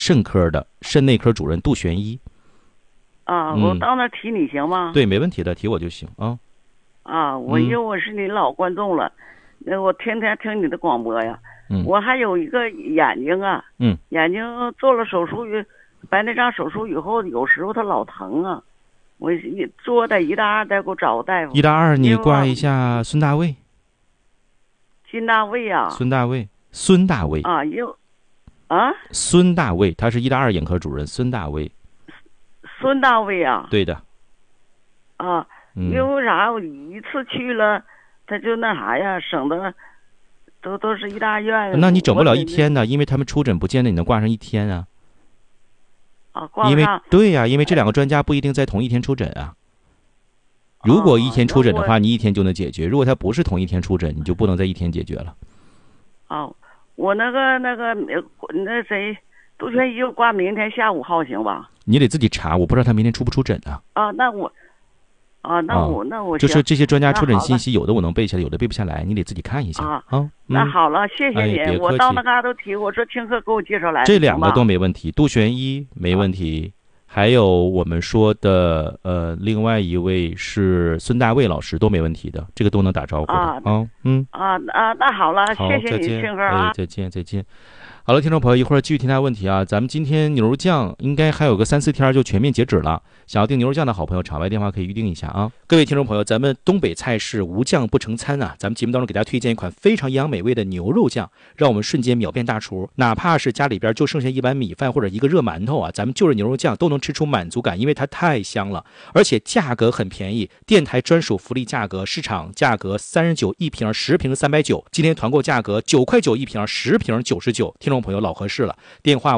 肾科的肾内科主任杜玄一。 我到那提你行吗？ 对，没问题的，提我就行啊。 我因为我是你老观众了，我天天听你的广播呀。我还有一个眼睛啊，眼睛做了手术，白内障手术以后，有时候它老疼啊。我做在1大2再给我找个大夫。 1大2，你挂一下孙大卫。 金大卫啊？ 孙大卫啊， 孙大卫，他是1大2眼科主任，孙大卫啊？ 对的。 因为啥？我一次去了，他就那啥呀，省得都是1大医院。 那你整不了1天呢，因为他们出诊不见得你能挂上1天啊。 挂不上。 对呀，因为这2个专家不一定在同一天出诊啊。如果1天出诊的话，你1天就能解决；如果他不是同一天出诊，你就不能在1天解决了。 我那谁，杜全一就挂明天下午号行吧？ 你得自己查，我不知道他明天出不出诊啊。 那我就是这些专家出诊信息，有的我能背下来，有的背不下来，你得自己看一下那好了，谢谢你。我到那嘎都提，我说听课给我介绍来。 这2个都没问题，杜玄一没问题，还有我们说的另外一位是孙大卫老师都没问题的，这个都能打招呼的那好了，谢谢你听课啊。 再见。好了，听众朋友，一会儿继续听他问题啊。咱们今天牛肉酱应该还有个3-4天就全面截止了，想要订牛肉酱的好朋友，场外电话可以预定一下啊。各位听众朋友，咱们东北菜是无酱不成餐啊。咱们节目当中给大家推荐一款非常营养美味的牛肉酱，让我们瞬间秒变大厨。哪怕是家里边就剩下1碗米饭或者一个热馒头啊，咱们就着牛肉酱都能吃出满足感，因为它太香了，而且价格很便宜，电台专属福利价格，市场价格39一瓶，10瓶390，今天团购价格9块9一瓶，10瓶99。听众朋友老合适了，电话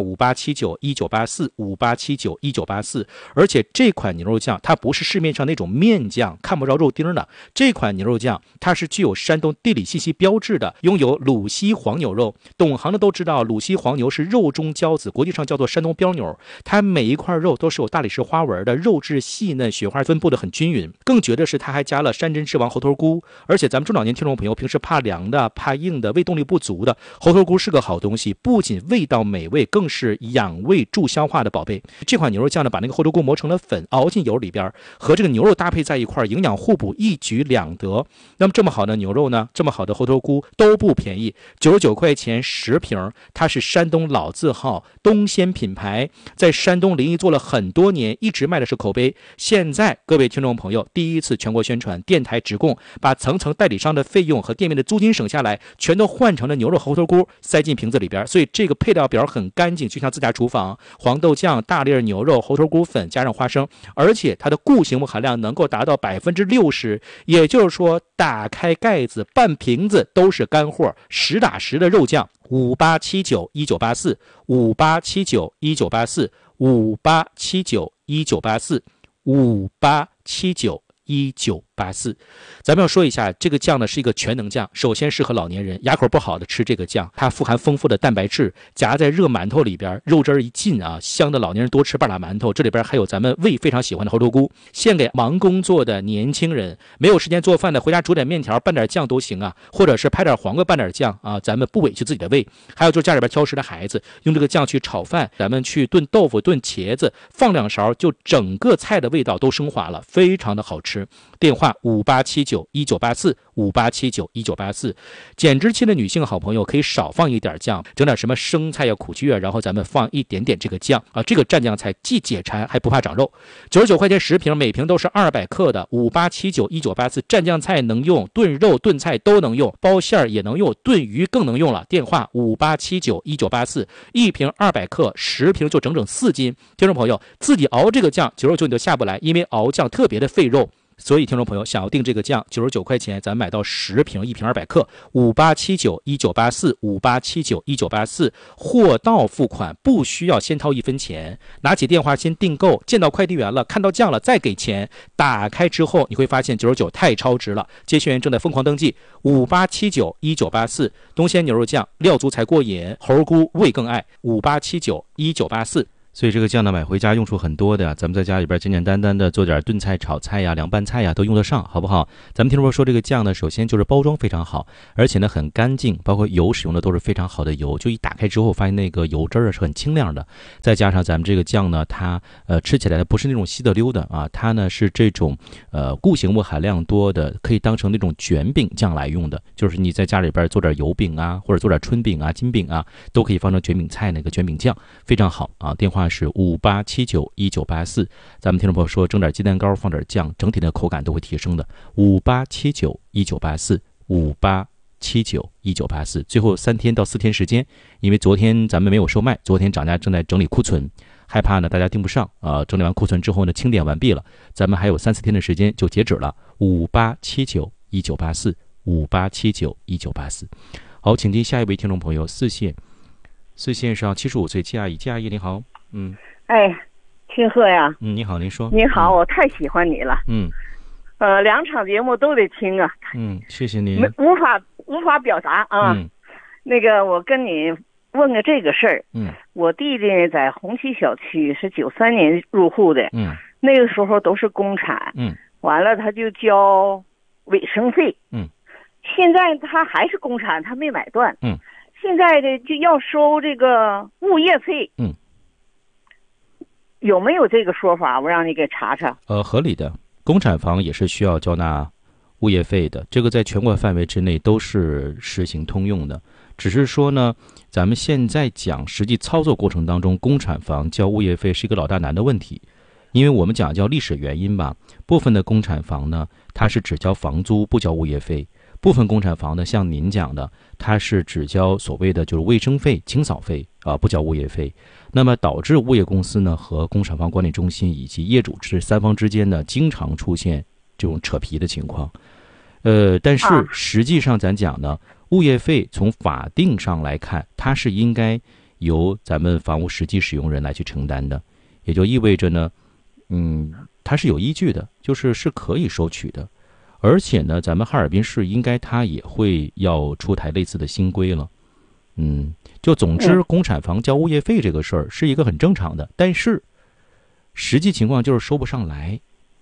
58791984，58791984。而且这款牛肉酱它不是市面上那种面酱看不着肉丁的，这款牛肉酱它是具有山东地理信息标志的，拥有鲁西黄牛肉。懂行的都知道，鲁西黄牛是肉中骄子，国际上叫做山东膘牛，它每一块肉都是有大理石花纹的，肉质细嫩，雪花分布的很均匀。更绝的是它还加了山珍之王猴头菇，而且咱们中老年听众朋友平时怕凉的怕硬的胃动力不足的，猴头菇是个好东西，不仅味道美味，更是养胃助消化的宝贝。这款牛肉酱呢，把那个猴头菇磨成了粉，熬进油里边，和这个牛肉搭配在一块，营养互补，一举两得。那么这么好的牛肉呢，这么好的猴头菇都不便宜，99块钱10瓶，它是山东老字号东鲜品牌，在山东临沂做了很多年，一直卖的是口碑。现在各位听众朋友第一次全国宣传，电台直供，把层层代理商的费用和店面的租金省下来，全都换成了牛肉猴头菇，塞进瓶子里边，所以这个配料表很干净，就像自家厨房。黄豆酱、大粒牛肉、猴头菇粉加上花生，而且它的固形物含量能够达到60%，也就是说打开盖子半瓶子都是干货，实打实的肉酱。58791984，58791984，58791984，58791984。咱们要说一下，这个酱呢是一个全能酱，首先适合老年人，牙口不好的吃这个酱，它富含丰富的蛋白质，夹在热馒头里边，肉汁一进啊，香的老年人多吃半拉馒头。这里边还有咱们胃非常喜欢的猴头菇，献给忙工作的年轻人，没有时间做饭的，回家煮点面条拌点酱都行啊，或者是拍点黄瓜拌点酱啊，咱们不委屈自己的胃。还有就是家里边挑食的孩子，用这个酱去炒饭，咱们去炖豆腐、炖茄子，放2勺，就整个菜的味道都升华了，非常的好吃。电话58791984，58791984。减脂期的女性好朋友可以少放一点酱，整点什么生菜呀、苦苣啊，然后咱们放一点点这个酱啊，这个蘸酱菜既解馋还不怕长肉。99块钱10瓶，每瓶都是200克的，58791984。蘸酱菜能用，炖肉炖菜都能用，包馅儿也能用，炖鱼更能用了。电话58791984，一瓶200克，10瓶就整整4斤。听众朋友自己熬这个酱99你都下不来，因为熬酱特别的费肉。所以听众朋友想要订这个酱99块钱，咱买到10瓶，一瓶200克，58791984，58791984，货到付款，不需要先掏1分钱，拿起电话先订购，见到快递员了，看到酱了再给钱，打开之后你会发现99太超值了。接线员正在疯狂登记，58791984，东鲜牛肉酱料足才过瘾，猴菇味更爱，58791984。 所以这个酱呢买回家用处很多的，咱们在家里边简简单单的做点炖菜、炒菜呀、凉拌菜呀都用得上，好不好？咱们听众说这个酱呢，首先就是包装非常好，而且呢很干净，包括油使用的都是非常好的油，就一打开之后发现那个油汁儿是很清亮的。再加上咱们这个酱呢，它吃起来不是那种稀的溜的啊，它呢是这种固形物含量多的，可以当成那种卷饼酱来用的，就是你在家里边做点油饼啊，或者做点春饼啊、金饼啊，都可以放成卷饼菜那个卷饼酱，非常好啊。电话是58791984，咱们听众朋友说蒸点鸡蛋糕放点酱，整体的口感都会提升的。58791984，58791984，最后3天到4天时间，因为昨天咱们没有售卖，昨天涨价正在整理库存，害怕呢大家订不上啊。整理完库存之后呢，清点完毕了，咱们还有3-4天的时间就截止了。58791984，58791984。好，请听下一位听众朋友四线上75岁季阿姨，季阿姨你好。 哎，清鹤呀。 你好，您说。 你好，我太喜欢你了。2场节目都得听啊。 谢谢您。 无法表达啊。那个，我跟你问个这个事儿。我弟弟在红旗小区是93年入户的。那个时候都是公产。完了他就交卫生费。现在他还是公产，他没买断。现在的就要收这个物业费。有没有这个说法？我让你给查查。 合理的，公产房也是需要交纳物业费的，这个在全国范围之内都是实行通用的。只是说呢，咱们现在讲实际操作过程当中，公产房交物业费是一个老大难的问题。因为我们讲叫历史原因吧，部分的公产房呢，它是只交房租不交物业费；部分公产房呢，像您讲的，它是只交所谓的就是卫生费、清扫费啊，不交物业费。那么导致物业公司呢和工厂房管理中心以及业主这3方之间呢，经常出现这种扯皮的情况。但是实际上咱讲呢，物业费从法定上来看，它是应该由咱们房屋实际使用人来去承担的，也就意味着呢，它是有依据的，是可以收取的。而且呢，咱们哈尔滨市应该它也会要出台类似的新规了。就总之，公产房交物业费这个事儿是一个很正常的，但是实际情况就是收不上来。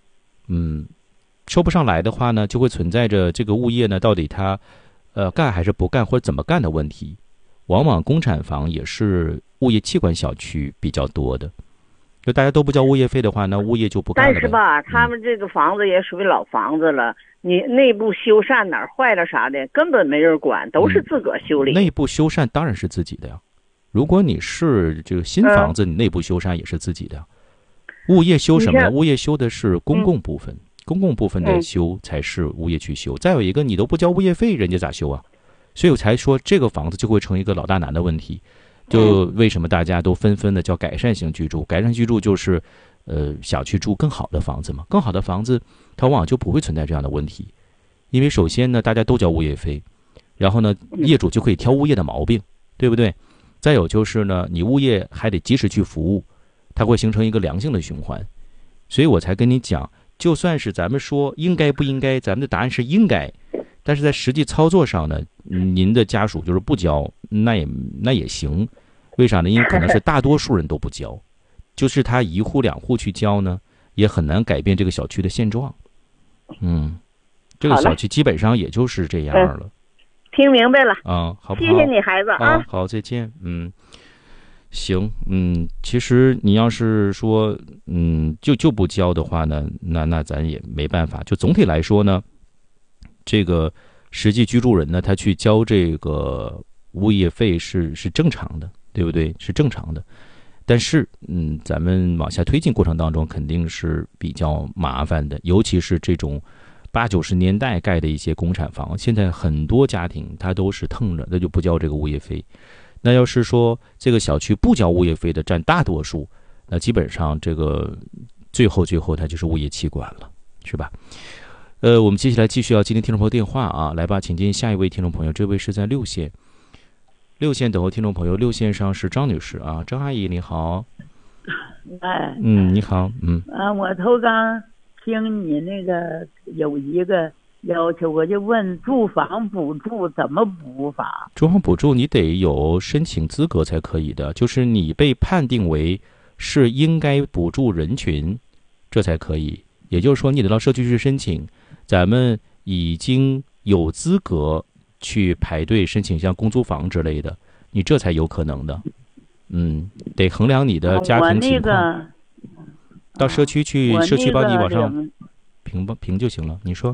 收不上来的话呢，就会存在着这个物业呢到底他干还是不干或者怎么干的问题。往往公产房也是物业气管小区比较多的，就大家都不交物业费的话，那物业就不干了。 但是吧，他们这个房子也属于老房子了，你内部修缮哪儿坏了啥的，根本没人管，都是自个儿修理。 内部修缮当然是自己的呀。如果你是这个新房子，你内部修缮也是自己的呀。物业修什么？物业修的是公共部分，公共部分的修才是物业去修。再有一个，你都不交物业费，人家咋修啊？所以我才说这个房子就会成一个老大难的问题。就为什么大家都纷纷的叫改善型居住？改善居住就是小区住更好的房子嘛，更好的房子它往往就不会存在这样的问题。因为首先呢，大家都交物业费，然后呢，业主就可以挑物业的毛病，对不对？再有就是呢，你物业还得及时去服务，它会形成一个良性的循环。所以我才跟你讲，就算是咱们说应该不应该，咱们的答案是应该，但是在实际操作上呢，您的家属就是不交，那也行。为啥呢？因为可能是大多数人都不交，就是他1户2户去交呢，也很难改变这个小区的现状。这个小区基本上也就是这样了。 听明白了啊，好不好？ 谢谢你，孩子啊。 好，再见。行，其实你要是说，就不交的话呢，那咱也没办法。就总体来说呢，这个实际居住人呢，他去交这个物业费是正常的，对不对？是正常的。但是，咱们往下推进过程当中，肯定是比较麻烦的，尤其是这种80、90年代盖的一些公产房，现在很多家庭他都是腾着，那就不交这个物业费。那要是说这个小区不交物业费的占大多数，那基本上这个最后它就是物业气管了，是吧？我们接下来继续要接听听众朋友电话啊，来吧，请接下一位听众朋友，这位是在6线等候听众朋友，6线上是张女士啊，张阿姨你好。你好。 我头刚听你那个有一个要求，我就问住房补助怎么补法？ 住房补助你得有申请资格才可以的，就是你被判定为是应该补助人群，这才可以。也就是说，你得到社区去申请，咱们已经有资格去排队申请像公租房之类的，你这才有可能的。得衡量你的家庭情况。到社区去，社区帮你往上评就行了。你说？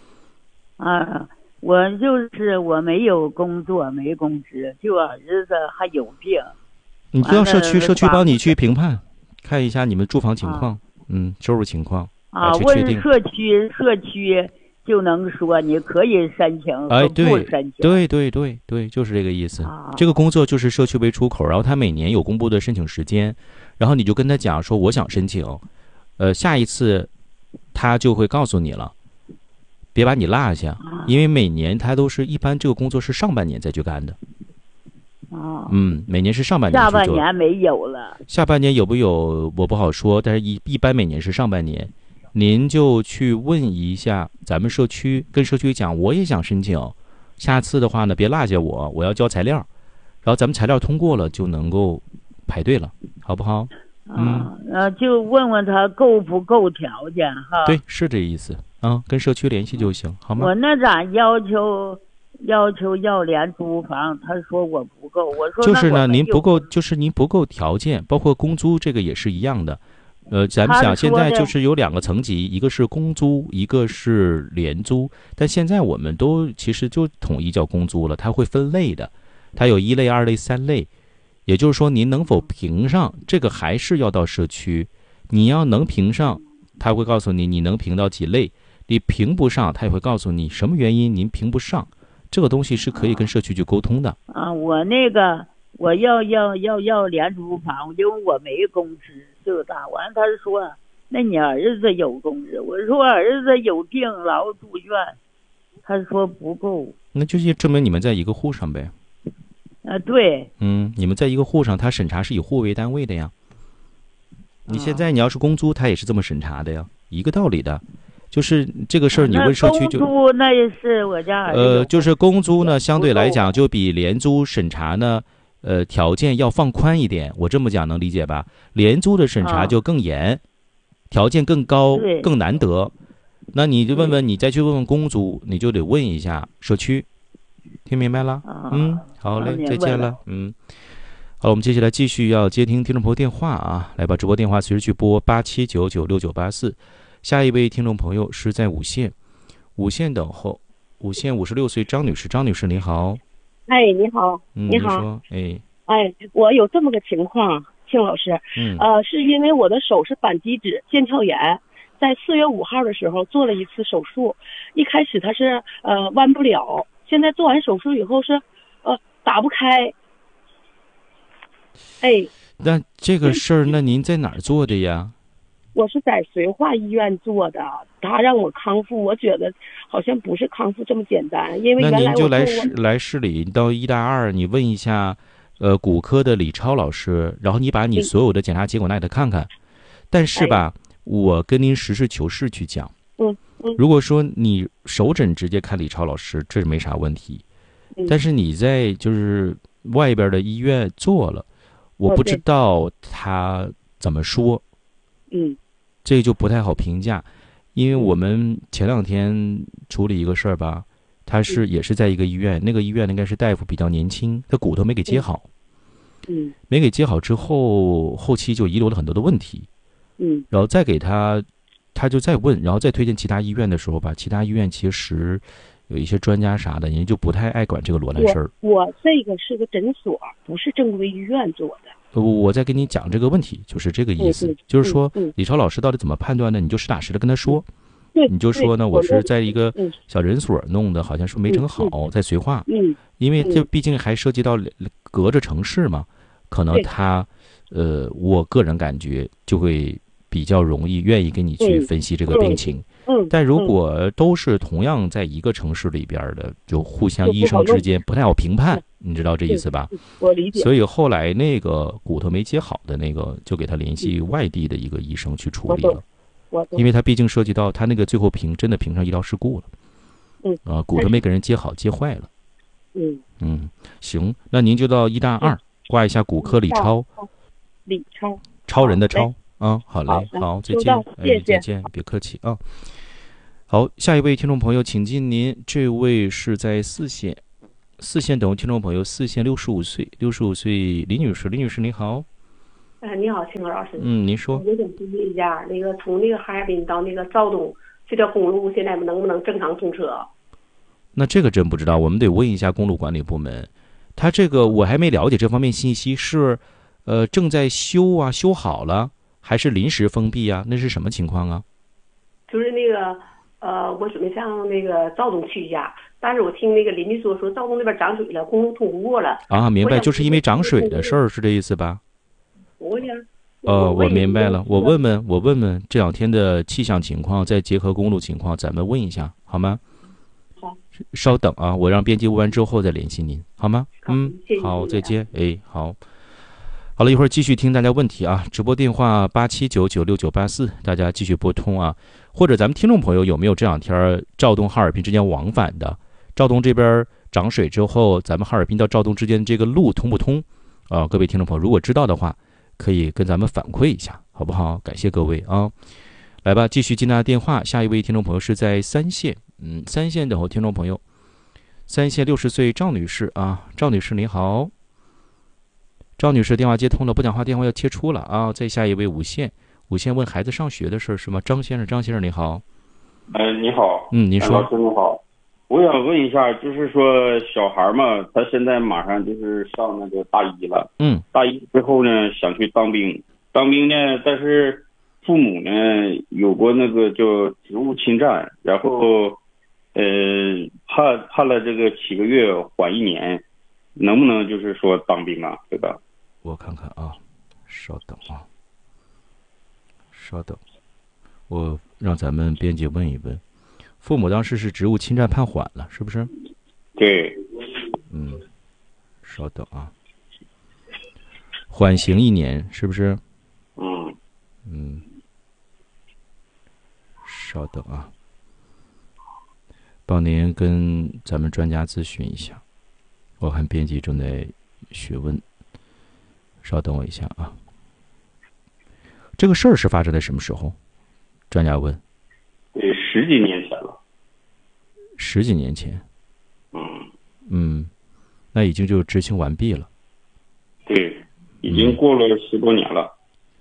我就是我没有工作，没工资，就儿子还有病。 你就要社区帮你去评判，看一下你们住房情况，收入情况去确定。 问社区就能说你可以申请和不申请。 对，就是这个意思。这个工作就是社区为出口，然后他每年有公布的申请时间，然后你就跟他讲说我想申请，下一次他就会告诉你了。别把你落下，因为每年他都是一般这个工作是上半年再去干的。每年是上半年去做。 下半年没有了。 下半年有没有我不好说，但是一般每年是上半年。您就去问一下咱们社区，跟社区讲我也想申请，下次的话呢别落下我要交材料，然后咱们材料通过了就能够排队了，好不好？ 就问问他够不够条件哈。 对，是这意思。跟社区联系就行，好吗？ 我那咋要求要廉租房，他说我不够，我说就是呢，您不够，就是您不够条件，包括公租这个也是一样的。咱们想现在就是有2个层级，一个是公租，一个是廉租，但现在我们都其实就统一叫公租了，它会分类的，它有1类、2类、3类，也就是说您能否评上，这个还是要到社区，你要能评上，他会告诉你你能评到几类。你评不上，他也会告诉你什么原因您评不上，这个东西是可以跟社区去沟通的。 我要廉租房，因为我没工资，就咋完？他说，那你儿子有工资？我说儿子有病，老住院，他说不够。 那就证明你们在一个户上呗。 对。 你们在一个户上，他审查是以户为单位的呀。你现在你要是公租，他也是这么审查的呀，一个道理的。就是这个事儿，你问社区就。 公租那也是我家儿子。 就是公租呢，相对来讲就比廉租审查呢，条件要放宽一点。我这么讲能理解吧？廉租的审查就更严，条件更高，更难得。那你就你再去问问公租，你就得问一下社区，听明白了？好嘞，再见了。好，我们接下来继续要接听听众朋友电话啊，来把直播电话随时去拨87996984。下一位听众朋友是在五线等候，五线56岁张女士，张女士你好。 你好。你好。我有这么个情况，庆老师，是因为我的手是扳机指腱鞘炎，在4月5号的时候做了一次手术，一开始它是弯不了，现在做完手术以后是打不开。 那这个事儿，那您在哪儿做的呀？ 我是在绥化医院做的，他让我康复，我觉得好像不是康复这么简单，因为原来那您就来市里，到医大2，你问一下，骨科的李超老师，然后你把你所有的检查结果拿给他看看。但是吧，我跟您实事求是去讲，如果说你手诊直接看李超老师，这没啥问题，但是你在就是外边的医院做了，我不知道他怎么说，这个就不太好评价，因为我们前2天处理一个事儿吧，他也是在一个医院，那个医院应该是大夫比较年轻，他骨头没给接好，没给接好之后，后期就遗留了很多的问题，然后再给他就再问，然后再推荐其他医院的时候吧，其他医院其实有一些专家啥的，人家就不太爱管这个罗兰事儿。 我这个是个诊所，不是正规医院做的。 我在跟你讲这个问题，就是这个意思，就是说李超老师到底怎么判断呢？你就实打实的跟他说，你就说呢，我是在一个小诊所弄的，好像说没整好，在绥化，因为这毕竟还涉及到隔着城市嘛，可能他我个人感觉就会比较容易愿意跟你去分析这个病情。但如果都是同样在一个城市里边的，就互相医生之间不太好评判，你知道这意思吧？ 我理解。 所以后来那个骨头没接好的那个，就给他联系外地的一个医生去处理了。因为他毕竟涉及到他那个最后真的评上医疗事故了。骨头没给人接好，接坏了。行，那您就到医大2挂一下骨科李超。 超人的超啊，好嘞，好，再见， 谢谢， 再见，别客气啊。好，下一位听众朋友，请进您。这位是在4线等听众朋友，4线65岁李女士，李女士你好。 你好，青河老师。 您说。 我想咨询一下，那个从那个哈尔滨到那个肇东这条公路现在能不能正常通车？ 那这个真不知道，我们得问一下公路管理部门。他这个我还没了解这方面信息，是正在修啊，修好了，还是临时封闭啊？那是什么情况啊？ 就是那个我准备上那个肇东去一下，但是我听那个邻居说肇东那边涨水了，公路通不过了。 啊，明白，就是因为涨水的事儿，是这意思吧？我明白了，我问问这2天的气象情况，再结合公路情况，咱们问一下好吗？ 好， 稍等啊，我让编辑问完之后再联系您，好吗？ 谢谢， 好，再见。好了，一会儿继续听大家问题啊，直播电话87996984，大家继续拨通啊，或者咱们听众朋友有没有这2天肇东哈尔滨之间往返的？肇东这边涨水之后，咱们哈尔滨到肇东之间这个路通不通啊？各位听众朋友，如果知道的话，可以跟咱们反馈一下，好不好？感谢各位啊！来吧，继续接大家电话。下一位听众朋友是在3线，3线等候听众朋友，3线60岁赵女士啊，赵女士你好。赵女士电话接通了，不讲话电话要切出了啊！再下一位5线问孩子上学的事是吗？张先生你好。 你好。 您说。 老师你好，我想问一下，就是说小孩嘛，他现在马上就是上那个大1了。大1之后呢，想去当兵呢，但是父母呢有过那个叫职务侵占，然后判了这个7个月缓1年，能不能就是说当兵啊？这个我看看啊，稍等，我让咱们编辑问一问。父母当时是职务侵占判缓了，是不是？ 对。 稍等啊，缓刑1年，是不是？稍等啊，帮您跟咱们专家咨询一下。我看编辑正在询问，稍等我一下啊。这个事儿是发生在什么时候？专家问。 10几年前了。 10几年前。那已经就执行完毕了。 对，已经过了10多年了。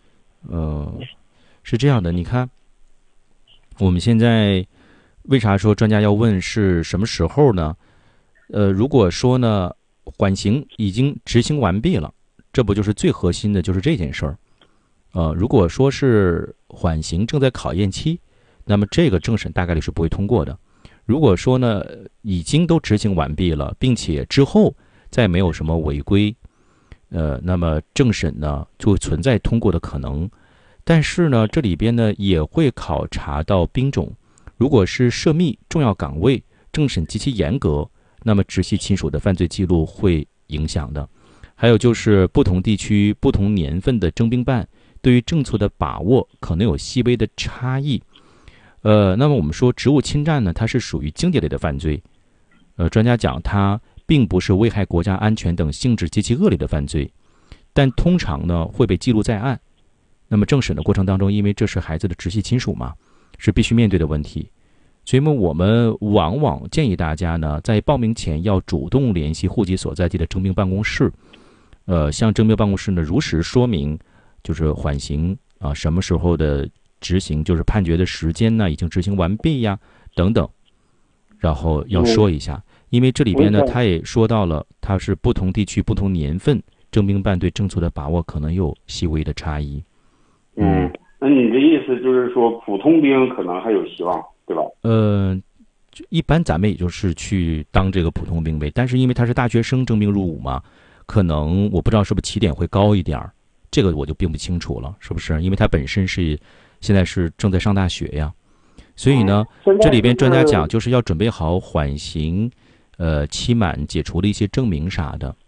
是这样的，你看，我们现在为啥说专家要问是什么时候呢？如果说呢，缓刑已经执行完毕了，这不就是最核心的，就是这件事儿。如果说是缓刑正在考验期，那么这个政审大概率是不会通过的。如果说呢，已经都执行完毕了，并且之后再没有什么违规，那么政审呢就存在通过的可能。但是呢，这里边呢也会考察到兵种，如果是涉密重要岗位，政审极其严格，那么直系亲属的犯罪记录会影响的。还有就是不同地区、不同年份的征兵办对于政策的把握可能有细微的差异。那么我们说职务侵占呢，它是属于经济类的犯罪。专家讲它并不是危害国家安全等性质极其恶劣的犯罪，但通常呢会被记录在案。那么政审的过程当中，因为这是孩子的直系亲属嘛，是必须面对的问题。所以我们往往建议大家呢，在报名前要主动联系户籍所在地的征兵办公室，向征兵办公室呢如实说明，就是缓刑啊什么时候的执行，就是判决的时间呢已经执行完毕呀等等，然后要说一下，因为这里边呢他也说到了，它是不同地区不同年份征兵办对政策的把握可能有细微的差异。 那你的意思就是说普通兵可能还有希望，对吧？ 一般咱们也就是去当这个普通兵呗，但是因为他是大学生征兵入伍嘛，可能我不知道是不是起点会高一点，这个我就并不清楚了，是不是？因为他本身是现在是正在上大学呀，所以呢，这里边专家讲就是要准备好缓刑，期满解除的一些证明啥的。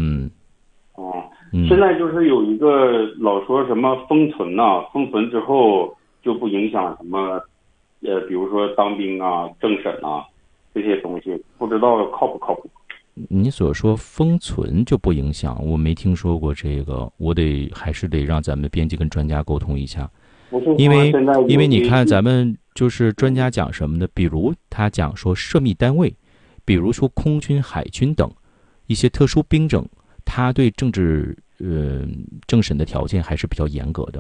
现在就是有一个老说什么封存呐，封存之后就不影响什么，比如说当兵啊、政审啊这些东西，不知道靠不靠谱？ 你所说封存就不影响，我没听说过这个，我还是得让咱们编辑跟专家沟通一下。因为你看咱们就是专家讲什么呢？比如他讲说涉密单位，比如说空军、海军等一些特殊兵种，他对政审的条件还是比较严格的。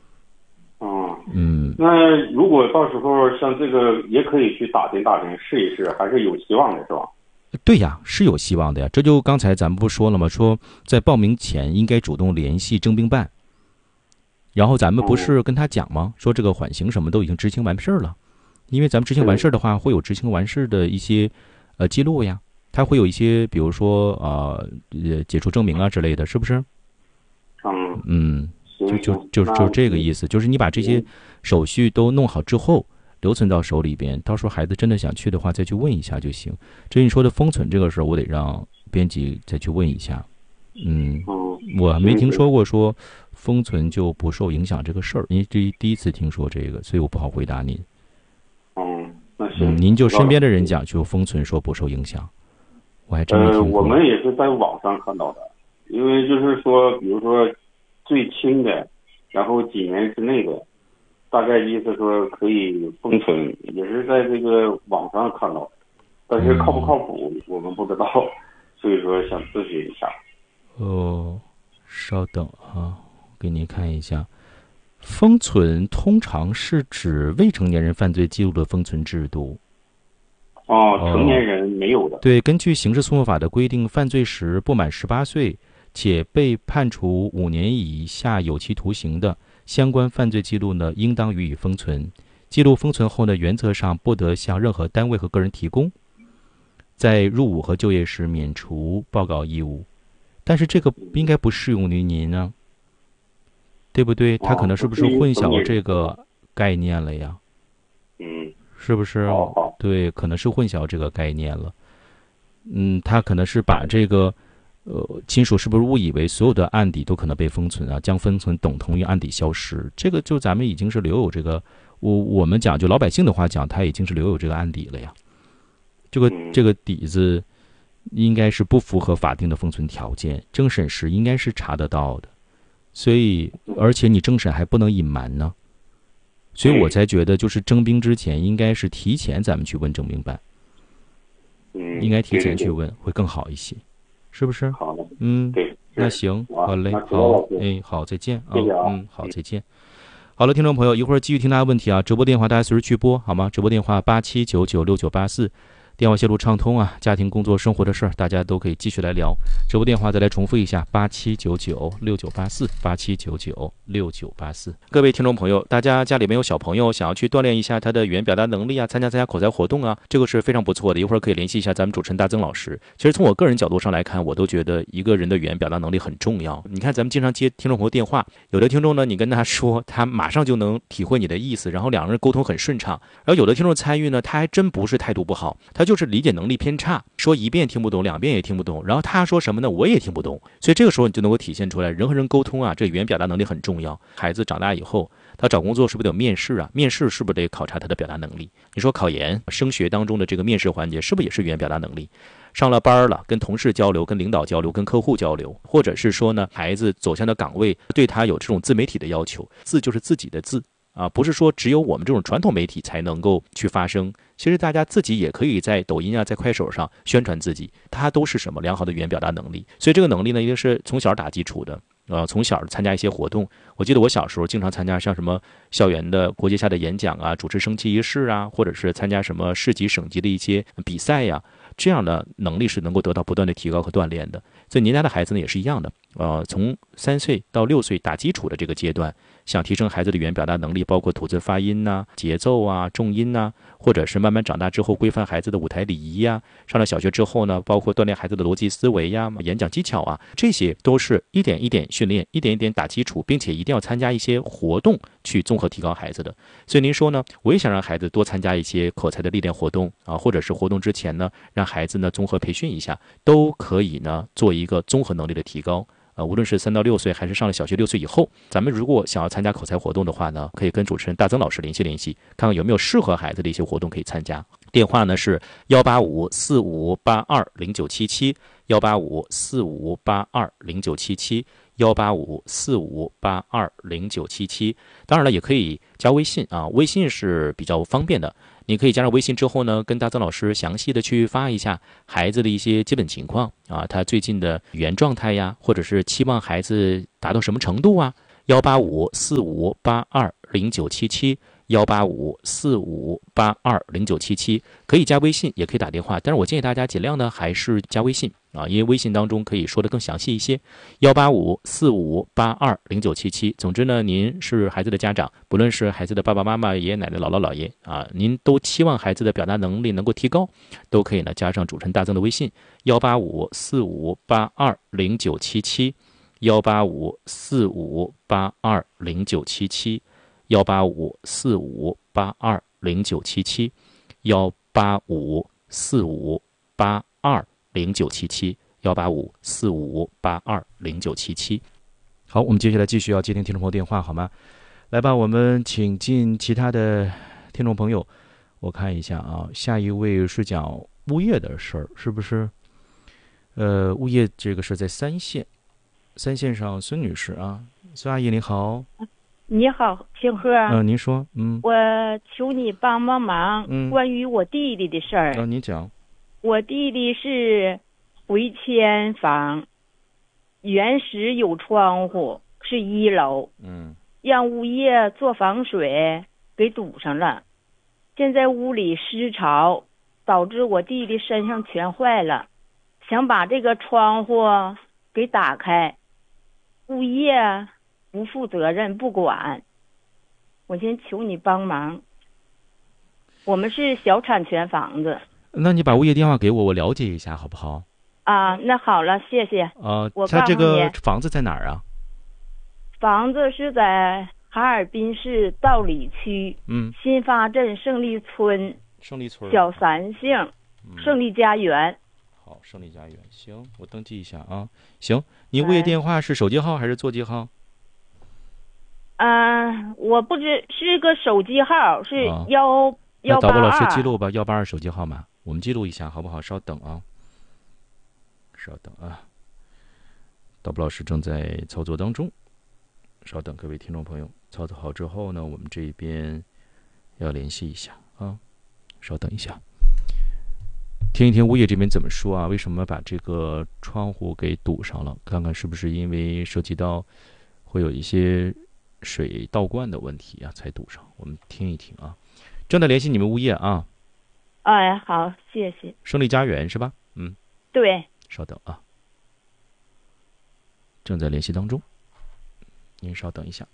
那如果到时候像这个也可以去打听试一试，还是有希望的，是吧？ 对呀，是有希望的呀。这就刚才咱们不说了吗？说在报名前应该主动联系征兵办，然后咱们不是跟他讲吗？说这个缓刑什么都已经执行完事了，因为咱们执行完事的话，会有执行完事的一些记录呀，他会有一些比如说解除证明啊之类的，是不是？就这个意思，就是你把这些手续都弄好之后，留存到手里边，到时候孩子真的想去的话，再去问一下就行。至于你说的封存这个事儿，我得让编辑再去问一下。我没听说过说封存就不受影响这个事儿，因为这第一次听说这个，所以我不好回答您。 那行， 您就身边的人讲就封存说不受影响，我还真没听过。 我们也是在网上看到的，因为就是说，比如说最轻的，然后几年之内的，大概意思说可以封存，也是在这个网上看到的，但是靠不靠谱我们不知道，所以说想咨询一下。 稍等啊，给您看一下。封存通常是指未成年人犯罪记录的封存制度。 成年人没有的。 对，根据刑事诉讼法的规定，犯罪时不满18岁且被判处5年以下有期徒刑的相关犯罪记录呢，应当予以封存。记录封存后呢，原则上不得向任何单位和个人提供，在入伍和就业时免除报告义务。但是这个应该不适用于您呢，对不对？他可能是不是混淆这个概念了呀？是不是？对，可能是混淆这个概念了。他可能是把这个亲属是不是误以为所有的案底都可能被封存啊？将封存等同于案底消失，这个就咱们已经是留有这个，我们讲就老百姓的话讲，他已经是留有这个案底了呀。这个底子应该是不符合法定的封存条件，政审时应该是查得到的。所以，而且你政审还不能隐瞒呢，所以我才觉得就是征兵之前应该是提前咱们去问征兵办，应该提前去问会更好一些。是不是？ 好的， 对，那行，好嘞，好，好，再见啊，好，再见。好了，听众朋友，一会儿继续听大家问题啊，直播电话大家随时去拨，好吗？直播电话87996984，电话线路畅通啊，家庭、工作、生活的事儿，大家都可以继续来聊。直播电话再来重复一下：87996984，87996984。各位听众朋友，大家家里面有小朋友，想要去锻炼一下他的语言表达能力啊，参加口才活动啊，这个是非常不错的。一会儿可以联系一下咱们主持人大曾老师。其实从我个人角度上来看，我都觉得一个人的语言表达能力很重要。你看咱们经常接听众朋友电话，有的听众呢，你跟他说，他马上就能体会你的意思，然后两个人沟通很顺畅。然后有的听众参与呢，他还真不是态度不好，他就是理解能力偏差，说一遍听不懂，2遍也听不懂，然后他说什么呢，我也听不懂。所以这个时候你就能够体现出来，人和人沟通啊，这语言表达能力很重要。孩子长大以后，他找工作是不是得有面试啊？面试是不是得考察他的表达能力？你说考研、升学当中的这个面试环节，是不是也是语言表达能力？上了班了，跟同事交流、跟领导交流、跟客户交流，或者是说呢，孩子走向的岗位对他有这种自媒体的要求，字就是自己的字啊，不是说只有我们这种传统媒体才能够去发声。其实大家自己也可以在抖音啊，在快手上宣传自己，它都是什么良好的语言表达能力。所以这个能力呢，一定是从小打基础的。从小参加一些活动，我记得我小时候经常参加像什么校园的国际下的演讲啊，主持升旗仪式啊，或者是参加什么市级省级的一些比赛呀，这样的能力是能够得到不断的提高和锻炼的。所以您家的孩子呢也是一样的，从3岁到6岁打基础的这个阶段，想提升孩子的语言表达能力，包括吐字发音呐、节奏啊、重音呐，或者是慢慢长大之后规范孩子的舞台礼仪呀，上了小学之后呢，包括锻炼孩子的逻辑思维呀、演讲技巧啊，这些都是一点一点训练，一点一点打基础，并且一定要参加一些活动去综合提高孩子的。所以您说呢，我也想让孩子多参加一些口才的历练活动啊，或者是活动之前呢，让孩子呢综合培训一下，都可以呢做一个综合能力的提高。无论是3到6岁还是上了小学6岁以后，咱们如果想要参加口才活动的话呢，可以跟主持人大曾老师联系联系，看看有没有适合孩子的一些活动可以参加。 电话呢是18545820977，18545820977，18545820977。当然了，也可以加微信啊，微信是比较方便的。你可以加上微信之后呢，跟大曾老师详细的去发一下孩子的一些基本情况啊，他最近的语言状态呀，或者是期望孩子达到什么程度啊。18545820977，18545820977，可以加微信，也可以打电话，但是我建议大家尽量呢还是加微信啊，因为微信当中可以说的更详细一些。18545820977。总之呢，您是孩子的家长，不论是孩子的爸爸妈妈、爷爷奶奶、姥姥姥爷啊，您都期望孩子的表达能力能够提高，都可以呢加上主持人大曾的微信，18545820977，18545820977，18545820977，18545820977。好，我们接下来继续要接听听众朋友电话，好吗？来吧，我们请进其他的听众朋友。我看一下啊，下一位是讲物业的事儿，是不是？物业这个是在三线上，孙女士啊，孙阿姨你好。 你好，庆贺。 您说。 我求你帮忙，关于我弟弟的事儿。 您讲。 我弟弟是回迁房，原始有窗户，是1楼。让物业做防水给堵上了，现在屋里湿潮，导致我弟弟身上全坏了，想把这个窗户给打开，物业不负责任不管，我先求你帮忙。我们是小产权房子。 那你把物业电话给我，我了解一下好不好？ 啊，那好了，谢谢。 他这个房子在哪儿啊？ 房子是在哈尔滨市道里区新发镇胜利村小三姓胜利家园。 好，胜利家园，行，我登记一下啊。行，你物业电话是手机号还是座机号？ 我不知是个手机号，是182。 导播老师记录吧，182手机号码，我们记录一下好不好？稍等啊，导播老师正在操作当中，稍等各位听众朋友，操作好之后呢，我们这边要联系一下啊，稍等一下，听一听物业这边怎么说啊？为什么把这个窗户给堵上了？看看是不是因为涉及到会有一些水倒灌的问题啊，才堵上。我们听一听啊。正在联系你们物业啊。 哎，好，谢谢。 胜利家园是吧？ 对。 稍等啊，正在联系当中，您稍等一下。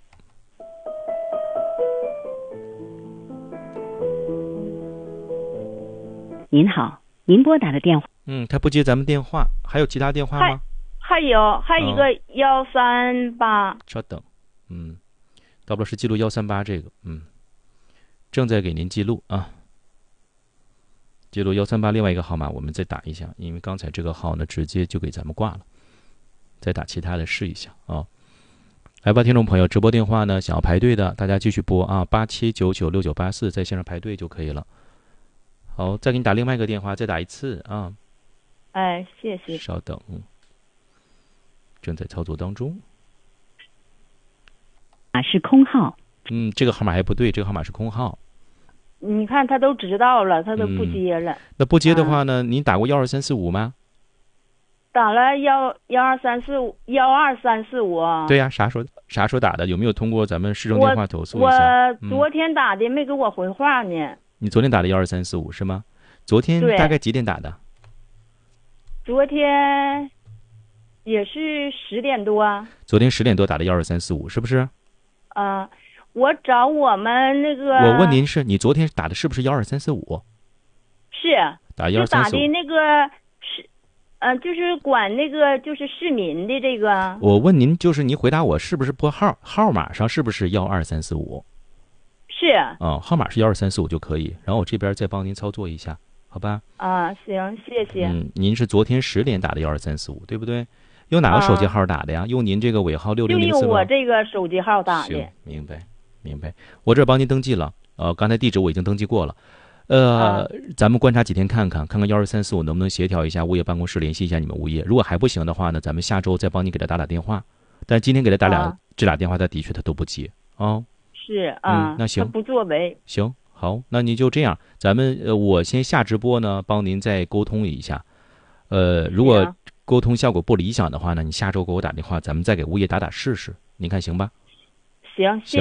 您好，您拨打的电话。 他不接咱们电话，还有其他电话吗？ 还有一个138。 稍等，导播老师记录138这个，正在给您记录啊。记录138另外一个号码，我们再打一下，因为刚才这个号呢直接就给咱们挂了，再打其他的试一下啊。来吧，听众朋友，直播电话呢想要排队的，大家继续拨啊，87996984，在线上排队就可以了。好，再给你打另外一个电话，再打一次啊。 哎，谢谢。 稍等，正在操作当中。 是空号。 这个号码还不对，这个号码是空号。 你看他都知道了，他都不接了。 那不接的话呢？您打过12345吗？ 打了12345。 对呀，啥时候打的？有没有通过咱们市政电话投诉一下？ 我昨天打的，没给我回话呢。 你昨天打的12345是吗？昨天大概几点打的？ 昨天也是10点多。 昨天10点多打的12345是不是？ 我找我们那个。 我问您是，你昨天打的是不是12345？ 是。 打12345。 就打的那个是，就是管那个就是市民的这个。 我问您，就是您回答我是不是拨号码上是不是12345？ 是。 号码是12345就可以，然后我这边再帮您操作一下，好吧？ 行，谢谢。 您是昨天10点打的12345，对不对？用哪个手机号打的呀？用您这个尾号6004吗？ 就用我这个手机号打的。 行，明白。我这帮您登记了，刚才地址我已经登记过了。 咱们观察几天看看12345能不能协调一下物业办公室联系一下你们物业。如果还不行的话呢，咱们下周再帮你给他打电话。但今天给他这俩电话，他的确他都不接啊。 是啊， 那行， 他不作为。 行，好，那您就这样，咱们我先下直播呢，帮您再沟通一下。如果沟通效果不理想的话呢，你下周给我打电话，咱们再给物业打试试，您看行吧？ 行，谢